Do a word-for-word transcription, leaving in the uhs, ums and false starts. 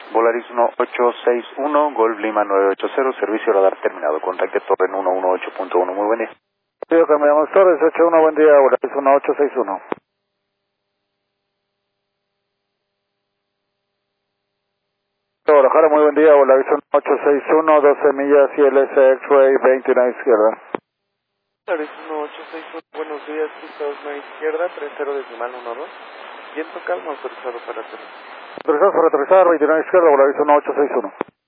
Volaris uno ocho seis uno, Golf Lima nueve ocho cero, servicio radar terminado. Contacte Torre en ciento dieciocho punto uno, muy buen día. Sí, cambiamos Torres ocho uno, buen día, Volaris uno ocho seis uno. Guadalajara, muy buen día, Volaris uno ocho seis uno, doce millas, I L S X-Ray veintinueve izquierda. Volaris uno ocho seis uno, buenos días, pista dos nueve izquierda, tres cero decimal uno dos. Viento calma, autorizado para aterrizar. Autorizado para aterrizar, veintinueve izquierda, Volaris uno ocho seis uno.